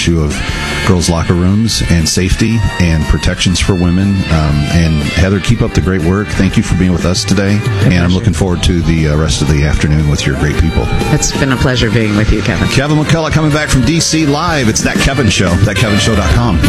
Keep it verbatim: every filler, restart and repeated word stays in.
issue of girls' locker rooms and safety and protections for women. Um, and Heather, keep up the great work. Thank you for being with us today. And I'm looking forward to the uh, rest of the afternoon with your great people. It's been a pleasure being with you, Kevin. Kevin McCullough coming back from D C live. It's That Kevin Show, that kevin show dot com.